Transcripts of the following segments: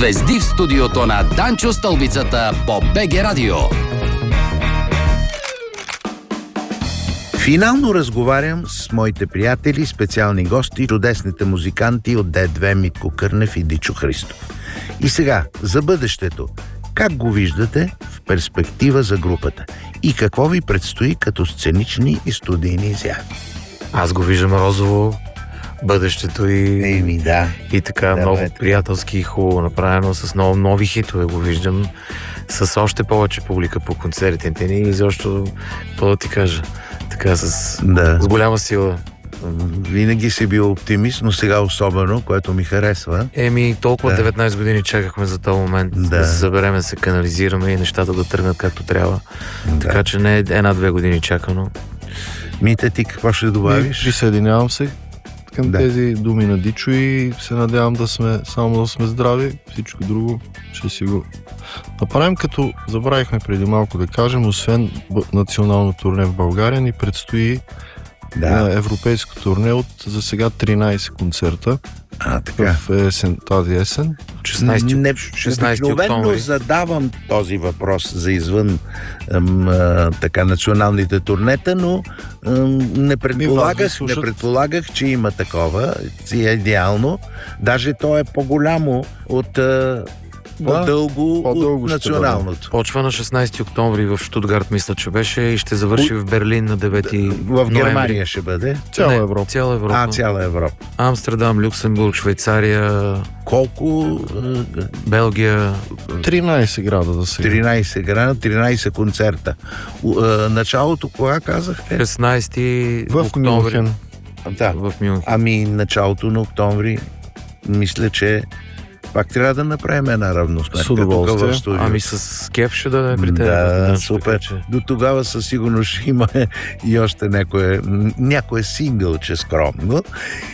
Звезди в студиото на Данчо Стълбицата по БГ Радио. Финално разговарям с моите приятели, специални гости, чудесните музиканти от Д2 Митко Кърнев и Дичо Христов. И сега, за бъдещето. Как го виждате в перспектива за групата? И какво ви предстои като сценични и студийни изяви? Аз го виждам розово, бъдещето и така Давайте. много приятелски и хубаво направено, с много нови хитове го виждам, с още повече публика по концертите ни и защо, да ти кажа, така с голяма сила. Винаги си бил оптимист, но сега особено, което ми харесва. Толкова 19 години чакахме за този момент да се събереме, да се канализираме и нещата да тръгнат както трябва. Така че не 1-2 години чакано. Мите, ти какво ще добавиш? Присъединявам се към тези думи на Дичо и се надявам да сме здрави. Всичко друго ще си го направим, като забравихме преди малко да кажем, освен национално турне в България, ни предстои европейско турне от за сега 13 концерта в тази есен. 16 Обикновено задавам този въпрос за извън националните турнета, но не предполагах, че има такова. Си е идеално. Даже то е по-голямо от по-дълго от националното. Почва на 16 октомври в Штутгарт, мисля, че беше, и ще завърши в Берлин на 9 В Германия ще бъде? Цяла Европа. Цяла Европа. Амстердам, Люксембург, Швейцария. Колко? Белгия. 13 града да се. 13 града, 13 концерта. Началото кога казахте? 16 октомври. В Мюнхен. Началото на октомври, мисля, че пак трябва да направим една равносметка. С удоволствие. С кеф ще да при теб. Да, супер. До тогава със сигурност ще има и още някое сингълче скромно.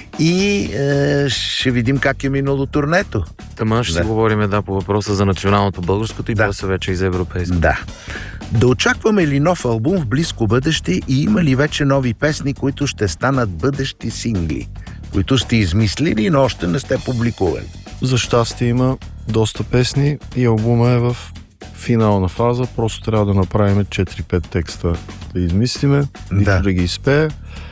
И ще видим как е минало турнето. Ще си говорим по въпроса за националното българското и после вече и за европейското. Да очакваме ли нов албум в близко бъдеще и има ли вече нови песни, които ще станат бъдещи сингли, които сте измислили, но още не сте публикували? За щастие има доста песни и албума е в финална фаза. Просто трябва да направим 4-5 текста да измислиме, да ги изпее.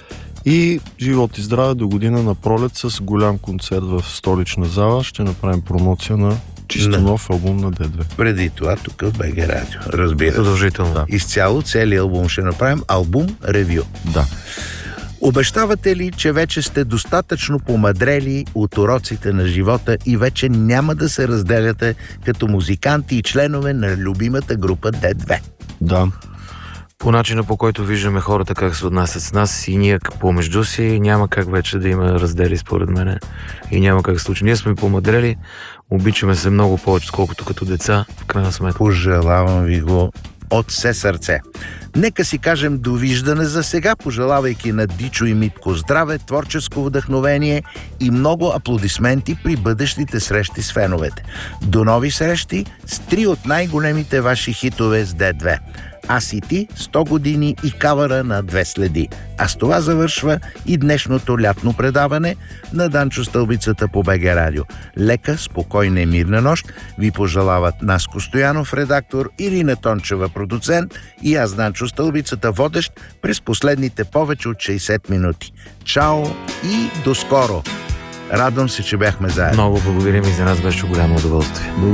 И живот и здраве до година на пролет с голям концерт в столична зала. Ще направим промоция на чисто нов албум на Д2. Преди това тук в БГ Радио, разбира се. Задължително. Изцяло целият албум ще направим. Албум ревю. Да. Обещавате ли, че вече сте достатъчно помъдрели от уроците на живота и вече няма да се разделяте като музиканти и членове на любимата група Д2? Да. По начина, по който виждаме хората как се отнасят с нас и ние помежду си, няма как вече да има раздели според мене и няма как да се случи. Ние сме помъдрели, обичаме се много повече, отколкото като деца, в крайна сметка. Пожелавам ви го от все сърце. Нека си кажем довиждане за сега, пожелавайки на Дичо и Митко здраве, творческо вдъхновение и много аплодисменти при бъдещите срещи с феновете. До нови срещи с 3 от най-големите ваши хитове с Д2. Аз и ти, 100 години и кавъра на 2 следи. А с това завършва и днешното лятно предаване на Данчо Стълбицата по БГ Радио. Лека, спокойна и мирна нощ ви пожелават Наско Стоянов, редактор, Ирина Тончева, продуцент, и аз, Данчо Стълбицата, водещ през последните повече от 60 минути. Чао и до скоро! Радвам се, че бяхме заедно. Много благодарим и за нас беше голямо удоволствие.